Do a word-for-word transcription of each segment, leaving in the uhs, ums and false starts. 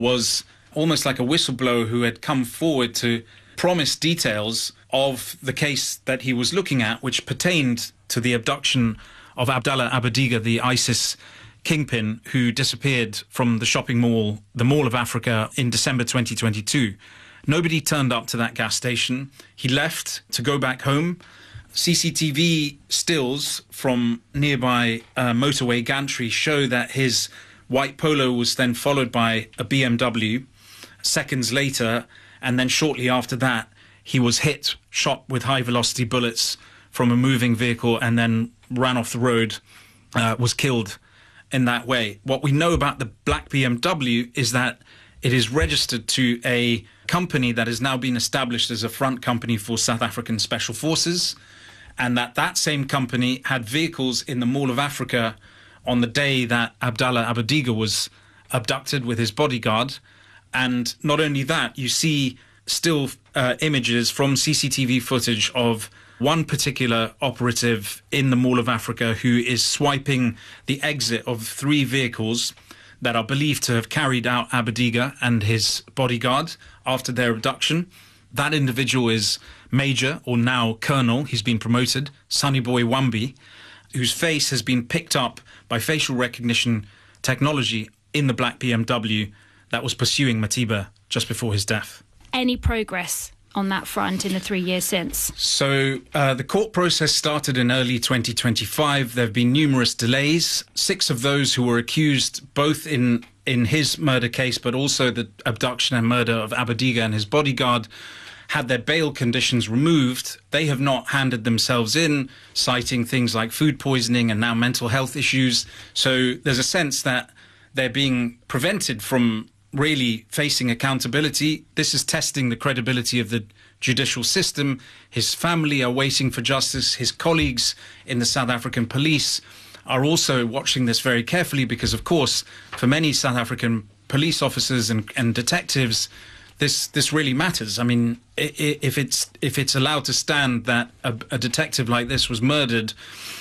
was almost like a whistleblower who had come forward to promise details of the case that he was looking at, which pertained to the abduction of Abdallah Abadiga, the ISIS kingpin who disappeared from the shopping mall, the Mall of Africa, in December twenty twenty-two. Nobody turned up to that gas station. He left to go back home. C C T V stills from nearby uh, motorway gantry show that his white Polo was then followed by a B M W seconds later, and then shortly after that he was hit, shot with high-velocity bullets from a moving vehicle, and then ran off the road, uh, was killed in that way. What we know about the black B M W is that it is registered to a company that has now been established as a front company for South African Special Forces, and that that same company had vehicles in the Mall of Africa on the day that Abdallah Abadiga was abducted with his bodyguard. And not only that, you see still uh, images from C C T V footage of one particular operative in the Mall of Africa who is swiping the exit of three vehicles that are believed to have carried out Abadiga and his bodyguard after their abduction. That individual is Major, or now Colonel, he's been promoted, Sonnyboy Wambi, whose face has been picked up by facial recognition technology in the black B M W that was pursuing Matiba just before his death. Any progress on that front in the three years since? So uh, the court process started in early twenty twenty-five. There have been numerous delays. Six of those who were accused, both in, in his murder case, but also the abduction and murder of Abadiga and his bodyguard, had their bail conditions removed. They have not handed themselves in, citing things like food poisoning and now mental health issues. So there's a sense that they're being prevented from really facing accountability. This is testing the credibility of the judicial system. His family are waiting for justice. His colleagues in the South African police are also watching this very carefully because, of course, for many South African police officers and, and detectives, this this really matters. I mean, if it's if it's allowed to stand that a, a detective like this was murdered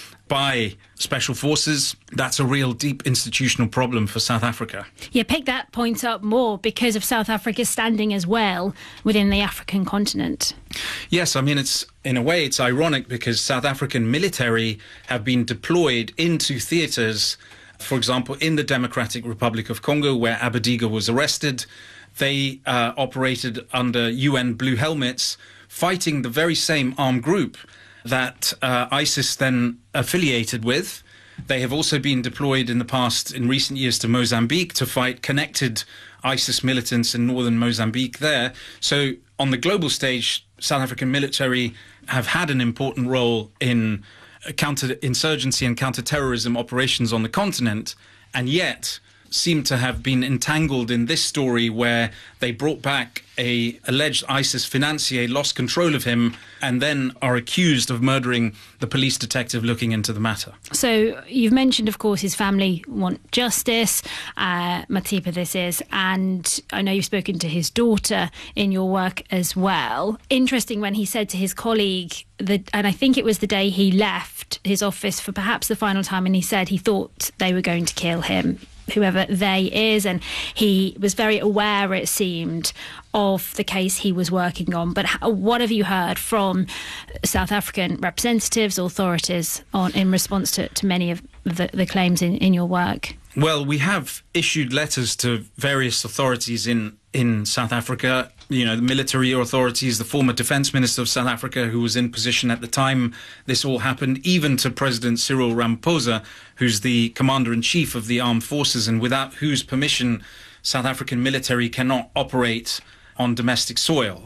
by special forces, that's a real deep institutional problem for South Africa. Yeah, pick that point up more because of South Africa's standing as well within the African continent. Yes, I mean, it's in a way it's ironic because South African military have been deployed into theatres, for example, in the Democratic Republic of Congo, where Abadiga was arrested. They uh, operated under U N blue helmets, fighting the very same armed group that uh, ISIS then affiliated with. They have also been deployed in the past, in recent years, to Mozambique to fight connected ISIS militants in northern Mozambique there. So on the global stage, South African military have had an important role in counter-insurgency and counter-terrorism operations on the continent, and yet seem to have been entangled in this story where they brought back a alleged ISIS financier, lost control of him, and then are accused of murdering the police detective looking into the matter. So you've mentioned, of course, his family want justice, uh, Matiba this is, and I know you've spoken to his daughter in your work as well. Interesting when he said to his colleague, that, and I think it was the day he left his office for perhaps the final time, and he said he thought they were going to kill him, whoever they is, and he was very aware, it seemed, of the case he was working on. But how, what have you heard from South African representatives, authorities, on in response to, to many of the, the claims in, in your work? Well, we have issued letters to various authorities in, in South Africa, you know, the military authorities, the former defense minister of South Africa, who was in position at the time this all happened, even to President Cyril Ramaphosa, who's the commander-in-chief of the armed forces and without whose permission South African military cannot operate on domestic soil.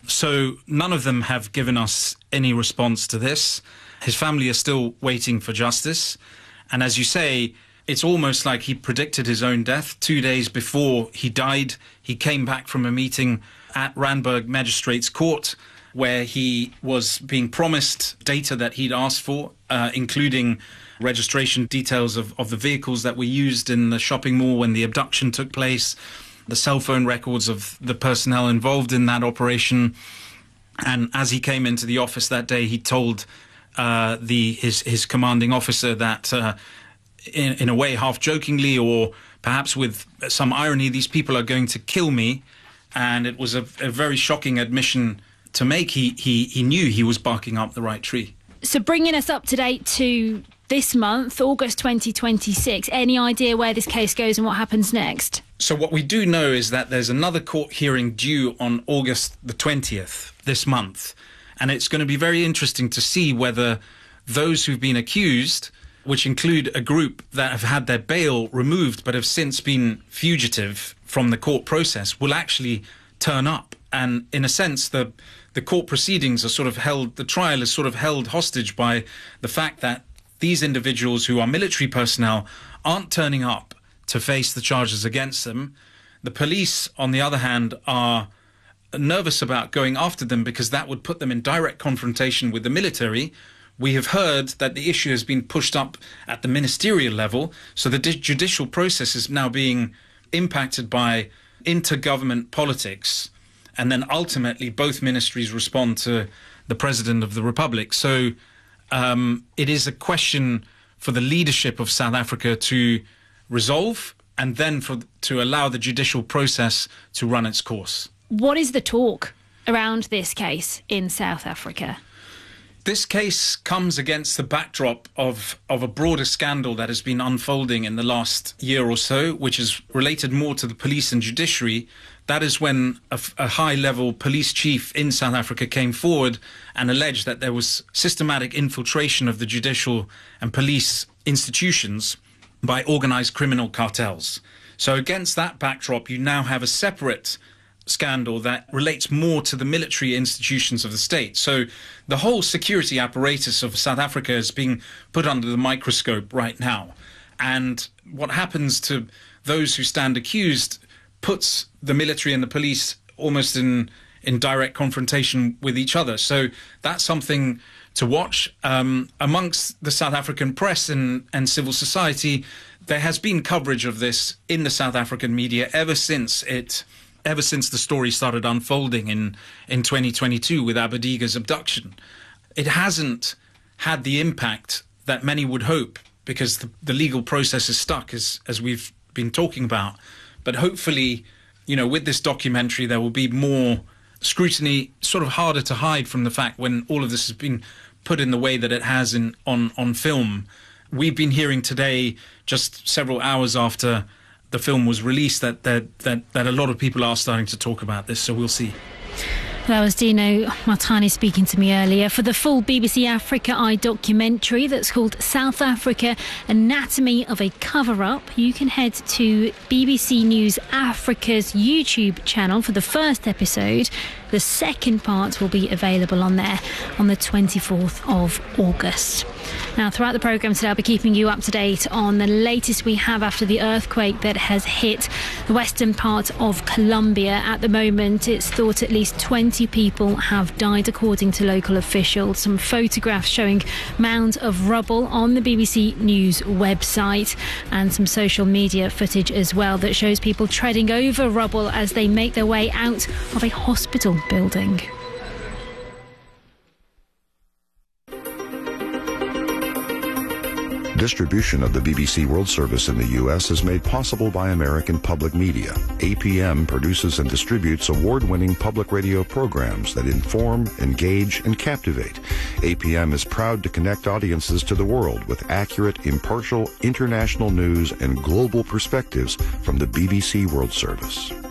So none of them have given us any response to this. His family are still waiting for justice. And as you say, it's almost like he predicted his own death. Two days before he died, he came back from a meeting at Randburg Magistrates Court where he was being promised data that he'd asked for, uh, including registration details of, of the vehicles that were used in the shopping mall when the abduction took place, the cell phone records of the personnel involved in that operation. And as he came into the office that day, he told uh, the his, his commanding officer that, uh, in, in a way, half jokingly or perhaps with some irony, these people are going to kill me. And it was a, a very shocking admission to make. He, he, he knew he was barking up the right tree. So bringing us up to date to this month, August twenty twenty-six, any idea where this case goes and what happens next? So what we do know is that there's another court hearing due on August the twentieth this month. And it's going to be very interesting to see whether those who've been accused, which include a group that have had their bail removed but have since been fugitive from the court process, will actually turn up. And in a sense, the the court proceedings are sort of held, the trial is sort of held hostage by the fact that these individuals who are military personnel aren't turning up to face the charges against them. The police, on the other hand, are nervous about going after them because that would put them in direct confrontation with the military. We have heard that the issue has been pushed up at the ministerial level, so the judicial process is now being impacted by intergovernment politics, and then ultimately both ministries respond to the President of the Republic. So um, it is a question for the leadership of South Africa to resolve and then for to allow the judicial process to run its course. What is the talk around this case in South Africa? This case comes against the backdrop of, of a broader scandal that has been unfolding in the last year or so, which is related more to the police and judiciary. That is when a, a high-level police chief in South Africa came forward and alleged that there was systematic infiltration of the judicial and police institutions by organized criminal cartels. So against that backdrop, you now have a separate scandal that relates more to the military institutions of the state. So the whole security apparatus of South Africa is being put under the microscope right now. And what happens to those who stand accused puts the military and the police almost in, in direct confrontation with each other. So that's something to watch. Um, amongst the South African press and, and civil society, there has been coverage of this in the South African media ever since it ever since the story started unfolding in, in twenty twenty-two with Abediga's abduction. It hasn't had the impact that many would hope because the, the legal process is stuck, as, as we've been talking about. But hopefully, you know, with this documentary, there will be more scrutiny, sort of harder to hide from the fact when all of this has been put in the way that it has in on, on film. We've been hearing today, just several hours after the film was released, that, that that that a lot of people are starting to talk about this, so we'll see. That was Dino Martani speaking to me earlier. For the full B B C Africa Eye documentary that's called South Africa, Anatomy of a Cover-Up, you can head to B B C News Africa's YouTube channel for the first episode. The second part will be available on there on the twenty-fourth of August. Now, throughout the programme today, I'll be keeping you up to date on the latest we have after the earthquake that has hit the western part of Colombia. At the moment, it's thought at least twenty people have died, according to local officials. Some photographs showing mounds of rubble on the B B C News website, and some social media footage as well that shows people treading over rubble as they make their way out of a hospital building. Distribution of the B B C World Service in the U S is made possible by American Public Media. A P M produces and distributes award-winning public radio programs that inform, engage, and captivate. A P M is proud to connect audiences to the world with accurate, impartial, international news and global perspectives from the B B C World Service.